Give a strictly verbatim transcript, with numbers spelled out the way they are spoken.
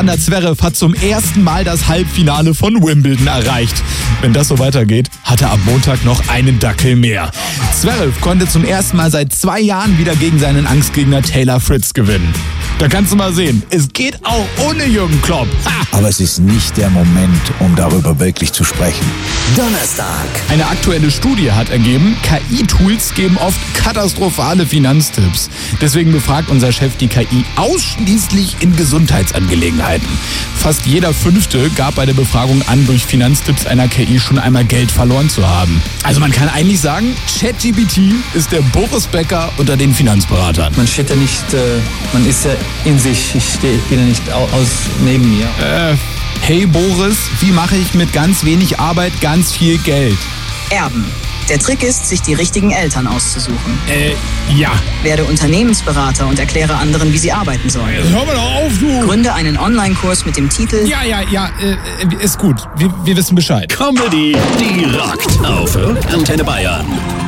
Alexander Zverev hat zum ersten Mal das Halbfinale von Wimbledon erreicht. Wenn das so weitergeht, hat er ab Montag noch einen Dackel mehr. Zverev konnte zum ersten Mal seit zwei Jahren wieder gegen seinen Angstgegner Taylor Fritz gewinnen. Da kannst du mal sehen, es geht auch ohne Jürgen Klopp. Ha! Aber es ist nicht der Moment, um darüber wirklich zu sprechen. Donnerstag. Eine aktuelle Studie hat ergeben, K I-Tools geben oft katastrophale Finanztipps. Deswegen befragt unser Chef die K I ausschließlich in Gesundheitsangelegenheiten. Fast jeder Fünfte gab bei der Befragung an, durch Finanztipps einer K I schon einmal Geld verloren zu haben. Also man kann eigentlich sagen, ChatGPT ist der Boris Becker unter den Finanzberatern. Man steht ja nicht, äh, man ist ja in sich, ich stehe ich bin ja nicht au- aus neben mir. Äh, hey Boris, wie mache ich mit ganz wenig Arbeit ganz viel Geld? Erben. Der Trick ist, sich die richtigen Eltern auszusuchen. Äh, ja. Werde Unternehmensberater und erkläre anderen, wie sie arbeiten sollen. Hör mal doch auf, du! Gründe einen Online-Kurs mit dem Titel Ja, ja, ja, äh, ist gut. Wir, wir wissen Bescheid. Comedy, die rockt auf Antenne Bayern.